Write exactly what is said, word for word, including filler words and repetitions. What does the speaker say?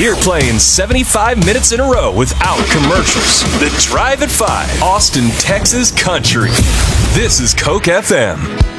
We're playing seventy-five minutes in a row without commercials. The Drive at five, Austin, Texas country. This is Coke F M.